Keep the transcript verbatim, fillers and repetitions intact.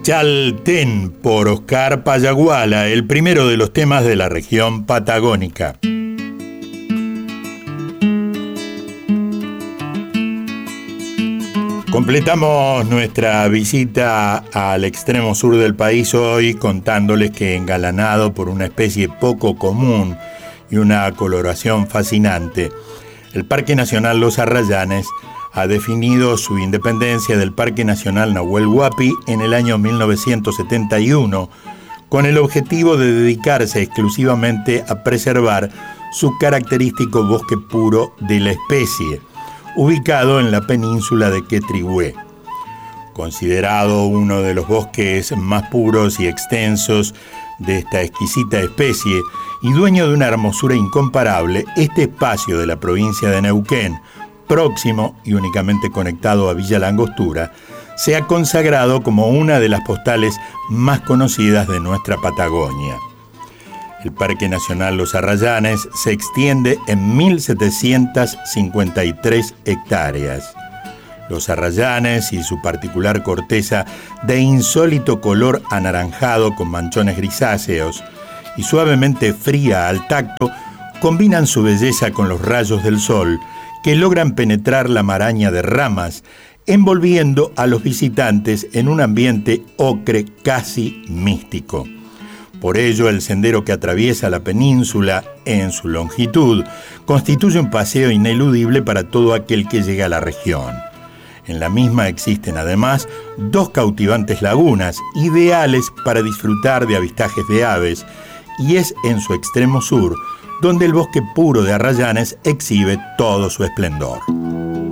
Chaltén por Oscar Payaguala, el primero de los temas de la región patagónica. Completamos nuestra visita al extremo sur del país hoy contándoles que, engalanado por una especie poco común y una coloración fascinante, el Parque Nacional Los Arrayanes ha definido su independencia del Parque Nacional Nahuel Huapi en el año mil novecientos setenta y uno, con el objetivo de dedicarse exclusivamente a preservar su característico bosque puro de la especie, ubicado en la península de Quetrigüé. Considerado uno de los bosques más puros y extensos de esta exquisita especie y dueño de una hermosura incomparable, este espacio de la provincia de Neuquén, próximo y únicamente conectado a Villa La Angostura, se ha consagrado como una de las postales más conocidas de nuestra Patagonia. El Parque Nacional Los Arrayanes se extiende en mil setecientas cincuenta y tres hectáreas. Los arrayanes y su particular corteza de insólito color anaranjado con manchones grisáceos y suavemente fría al tacto combinan su belleza con los rayos del sol que logran penetrar la maraña de ramas, envolviendo a los visitantes en un ambiente ocre casi místico. Por ello, el sendero que atraviesa la península en su longitud constituye un paseo ineludible para todo aquel que llega a la región. En la misma existen además dos cautivantes lagunas, ideales para disfrutar de avistajes de aves, y es en su extremo sur donde el bosque puro de Arrayanes exhibe todo su esplendor.